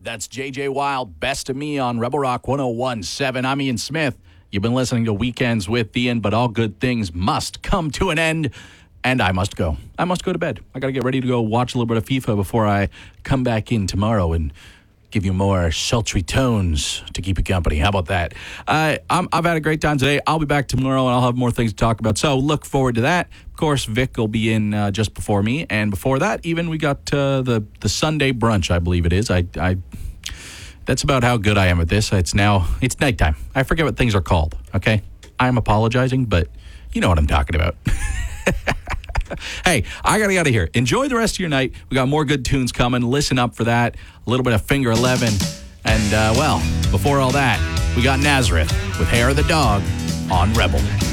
That's J.J. Wild, Best of Me on Rebel Rock 101.7. I'm Ian Smith. You've been listening to Weekends with Ian, but all good things must come to an end, and I must go. I must go to bed. I got to get ready to go watch a little bit of FIFA before I come back in tomorrow and give you more sultry tones to keep you company. How about that? I've had a great time today. I'll be back tomorrow, and I'll have more things to talk about. So look forward to that. Of course, Vic will be in just before me. And before that, even we got the Sunday brunch, I believe it is. That's about how good I am at this. It's nighttime. I forget what things are called, okay? I'm apologizing, but you know what I'm talking about. Hey, I got to get out of here. Enjoy the rest of your night. We got more good tunes coming. Listen up for that. A little bit of Finger 11. And, before all that, we got Nazareth with Hair of the Dog on Rebel.